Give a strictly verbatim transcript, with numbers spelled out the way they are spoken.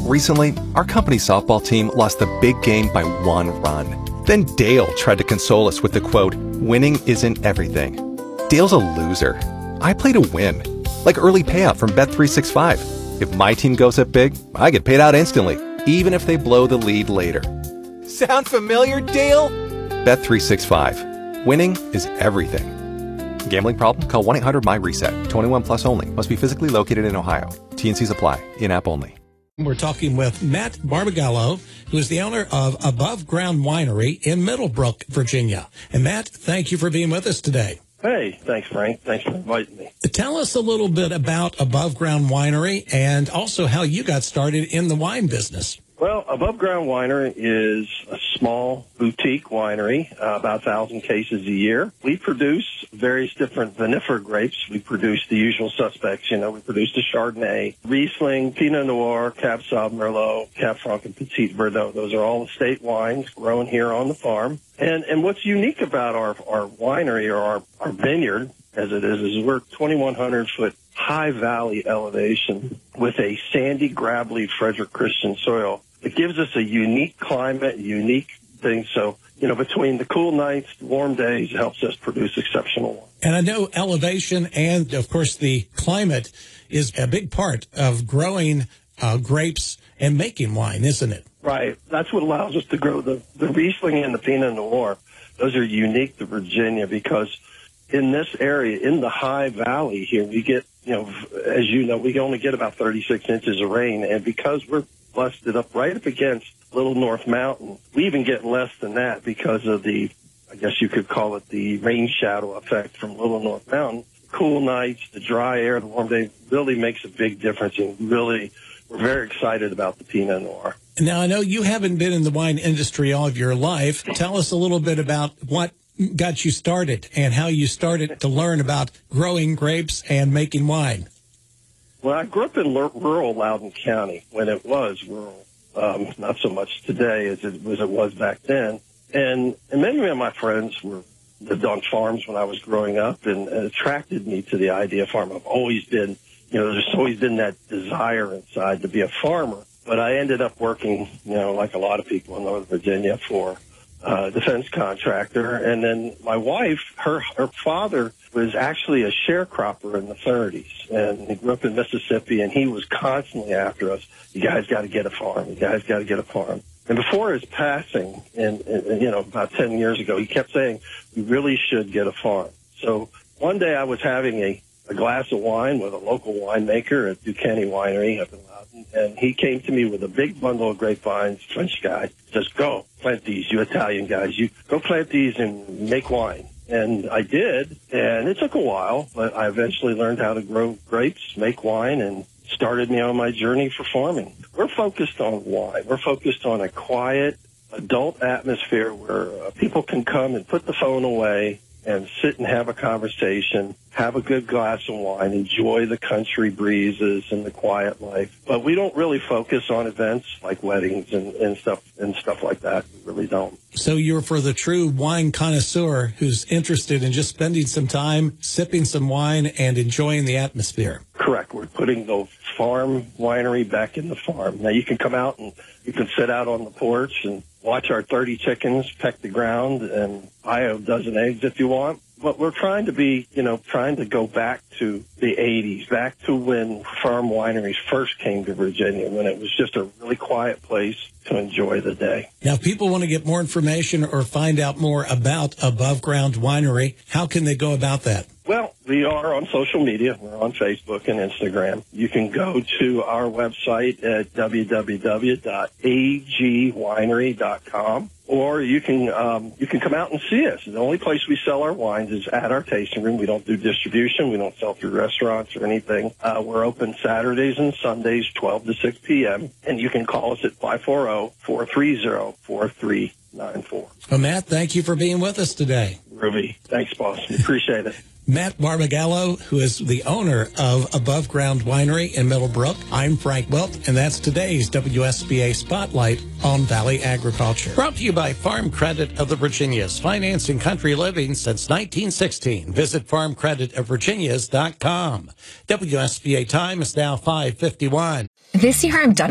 Recently, our company softball team lost the big game by one run. Then Dale tried to console us with the quote, "Winning isn't everything." Dale's a loser. I play to win. Like early payout from Bet three sixty-five. If my team goes up big, I get paid out instantly, even if they blow the lead later. Sound familiar, Dale? Bet three sixty-five. Winning is everything. Gambling problem? Call one eight hundred M Y reset. twenty-one plus only. Must be physically located in Ohio. T N Cs apply. In-app only. We're talking with Matt Barbagallo, who is the owner of Above Ground Winery in Middlebrook, Virginia. And Matt, thank you for being with us today. Hey, thanks, Frank. Thanks for inviting me. Tell us a little bit about Above Ground Winery and also how you got started in the wine business. Well, Above Ground Winery is a small boutique winery, uh, about one thousand cases a year. We produce various different vinifera grapes. We produce the usual suspects. You know, we produce the Chardonnay, Riesling, Pinot Noir, Cab Sauv, Merlot, Cab Franc, and Petit Verdot. Those are all estate wines grown here on the farm. And and what's unique about our our winery or our, our vineyard, as it is, is we're twenty-one hundred foot high valley elevation with a sandy, gravelly Frederick Christian soil. It gives us a unique climate, unique thing. So, you know, between the cool nights, the warm days, it helps us produce exceptional wine. And I know elevation and, of course, the climate is a big part of growing uh, grapes and making wine, isn't it? Right. That's what allows us to grow the, the Riesling and the Pinot Noir. Those are unique to Virginia because in this area, in the high valley here, we get, you know, as you know, we only get about thirty-six inches of rain. And because we're busted up right up against Little North Mountain, we even get less than that because of the, I guess you could call it the rain shadow effect from Little North Mountain. Cool nights, the dry air, the warm day really makes a big difference. And really, we're very excited about the Pinot Noir. Now, I know you haven't been in the wine industry all of your life. Tell us a little bit about what got you started and how you started to learn about growing grapes and making wine. Well, I grew up in l- rural Loudoun County when it was rural, um, not so much today as it, as it was back then. And, and many of my friends were lived on farms when I was growing up, and it attracted me to the idea of farming. I've always been, you know, there's always been that desire inside to be a farmer. But I ended up working, you know, like a lot of people in Northern Virginia for a defense contractor. And then my wife, her her father was actually a sharecropper in the thirties. And he grew up in Mississippi, and he was constantly after us. You guys got to get a farm. You guys got to get a farm. And before his passing, and, and, you know, about ten years ago, he kept saying, we really should get a farm. So one day I was having a, a glass of wine with a local winemaker at Duquesne Winery up in Loudoun, and he came to me with a big bundle of grapevines, French guy, says, go plant these, you Italian guys. You go plant these and make wine. And I did, and it took a while, but I eventually learned how to grow grapes, make wine, and started me on my journey for farming. We're focused on wine. We're focused on a quiet, adult atmosphere where uh, people can come and put the phone away and sit and have a conversation, have a good glass of wine, enjoy the country breezes and the quiet life. But we don't really focus on events like weddings and, and stuff and stuff like that. We really don't. So you're for the true wine connoisseur who's interested in just spending some time, sipping some wine, and enjoying the atmosphere. Correct. We're putting the farm winery back in the farm. Now, you can come out and you can sit out on the porch and watch our thirty chickens peck the ground and buy a dozen eggs if you want. But we're trying to be, you know, trying to go back to the eighties, back to when farm wineries first came to Virginia, when it was just a really quiet place to enjoy the day. Now, if people want to get more information or find out more about Above Ground Winery, how can they go about that? Well, we are on social media. We're on Facebook and Instagram. You can go to our website at w w w dot a g winery dot com, or you can um, you can come out and see us. The only place we sell our wines is at our tasting room. We don't do distribution. We don't sell through restaurants or anything. Uh, we're open Saturdays and Sundays, twelve to six p.m., and you can call us at five four zero, four three zero, four three nine four. Well, Matt, thank you for being with us today. Ruby, thanks, boss. Appreciate it. Matt Barbagallo, who is the owner of Above Ground Winery in Middlebrook. I'm Frank Wilt, and that's today's W S B A Spotlight on Valley Agriculture. Brought to you by Farm Credit of the Virginias, financing country living since nineteen sixteen. Visit farm credit of virginias dot com. W S B A time is now five fifty-one. This year I'm done